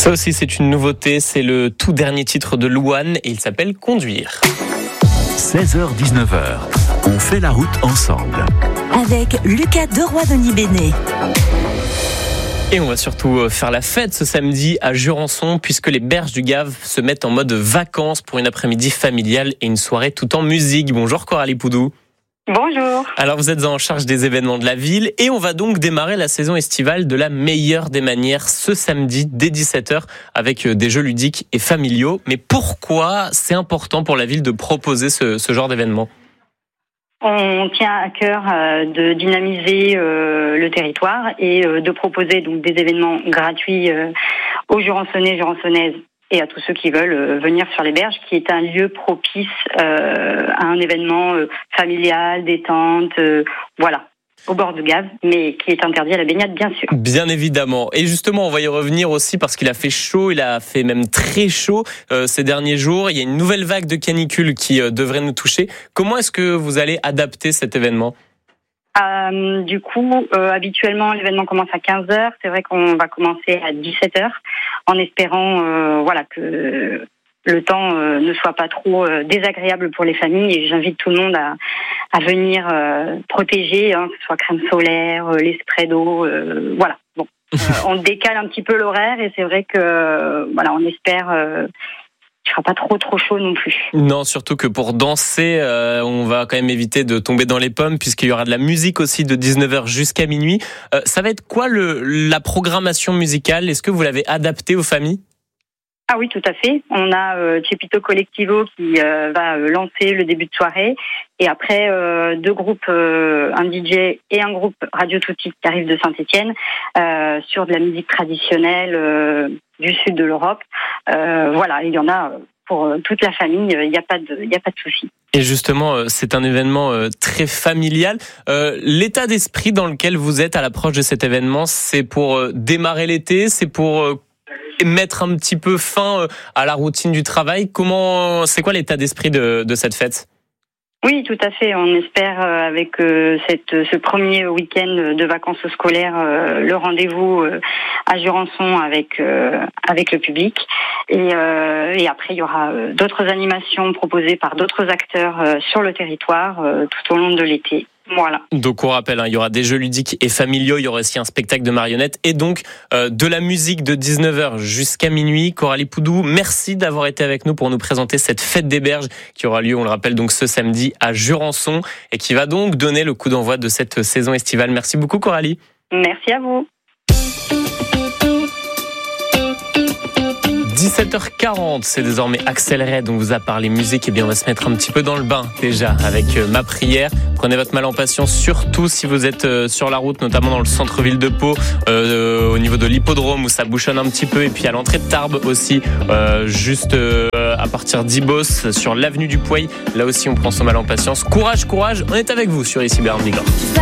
Ça aussi, c'est une nouveauté. C'est le tout dernier titre de Louane et il s'appelle Conduire. 16h-19h, on fait la route ensemble. Avec Lucas Deroy-Denis-Bénet. Et on va surtout faire la fête ce samedi à Jurançon puisque les berges du Gave se mettent en mode vacances pour une après-midi familiale et une soirée tout en musique. Bonjour Coralie Poudou. Bonjour. Alors vous êtes en charge des événements de la ville et on va donc démarrer la saison estivale de la meilleure des manières ce samedi dès 17h avec des jeux ludiques et familiaux. Mais pourquoi c'est important pour la ville de proposer ce genre d'événement ? On tient à cœur de dynamiser le territoire et de proposer donc des événements gratuits aux Jurançonnais, Jurançonnaises et à tous ceux qui veulent venir sur les berges, qui est un lieu propice à un événement familial, détente, voilà, au bord du Gave, mais qui est interdit à la baignade, bien sûr. Bien évidemment. Et justement, on va y revenir aussi parce qu'il a fait chaud, il a fait même très chaud ces derniers jours. Il y a une nouvelle vague de canicule qui devrait nous toucher. Comment est-ce que vous allez adapter cet événement ? Du coup, habituellement, l'événement commence à 15h. C'est vrai qu'on va commencer à 17h en espérant que le temps ne soit pas trop désagréable pour les familles. Et j'invite tout le monde à venir protéger, que ce soit crème solaire, les sprays d'eau, voilà. Bon, on décale un petit peu l'horaire et c'est vrai que on espère qu'il ne fera pas trop chaud non plus. Non, surtout que pour danser, on va quand même éviter de tomber dans les pommes puisqu'il y aura de la musique aussi de 19h jusqu'à minuit. Ça va être quoi la programmation musicale ? Est-ce que vous l'avez adaptée aux familles ? Ah oui, tout à fait. On a Cepito Collectivo qui va lancer le début de soirée. Et après, deux groupes, un DJ et un groupe Radio Tutti qui arrive de Saint-Étienne sur de la musique traditionnelle du sud de l'Europe. Il y en a pour toute la famille, il n'y a pas de souci. Et justement, c'est un événement très familial. L'état d'esprit dans lequel vous êtes à l'approche de cet événement, c'est pour démarrer l'été, c'est pour mettre un petit peu fin à la routine du travail. C'est quoi l'état d'esprit de cette fête ? Oui, tout à fait. On espère avec ce premier week-end de vacances scolaires le rendez-vous à Jurançon avec le public. Et après, il y aura d'autres animations proposées par d'autres acteurs sur le territoire tout au long de l'été. Voilà. Donc on rappelle, il y aura des jeux ludiques et familiaux, il y aura aussi un spectacle de marionnettes et donc de la musique de 19h jusqu'à minuit. Coralie Poudou, merci d'avoir été avec nous pour nous présenter cette fête des berges qui aura lieu, on le rappelle, donc ce samedi à Jurançon et qui va donc donner le coup d'envoi de cette saison estivale. Merci beaucoup Coralie. Merci à vous. 17h40, c'est désormais Axel Red dont vous a parlé musique. Et bien, on va se mettre un petit peu dans le bain déjà avec Ma Prière. Prenez votre mal en patience, surtout si vous êtes sur la route, notamment dans le centre-ville de Pau, au niveau de l'hippodrome où ça bouchonne un petit peu. Et puis à l'entrée de Tarbes aussi, juste à partir d'Ibos, sur l'avenue du Pouey. Là aussi, on prend son mal en patience. Courage, on est avec vous sur ici Bernard Bigland.